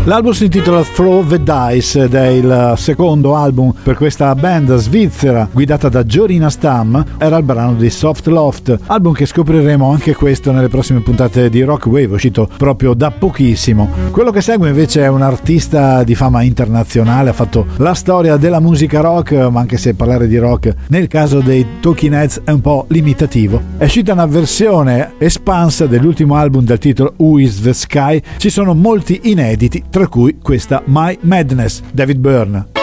L'album si intitola Throw the Dice ed è il secondo album per questa band svizzera guidata da Jorina Stam. Era il brano di Soft Loft, album che scopriremo anche questo nelle prossime puntate di Rock Wave, uscito proprio da pochissimo. Quello che segue invece è un artista di fama internazionale, ha fatto la storia della musica rock, ma anche se parlare di rock nel caso dei Talking Heads è un po' limitativo. È uscita una versione espansa dell'ultimo album dal titolo Who is the Sky. Ci sono molti inediti, tra cui questa My Madness, David Byrne.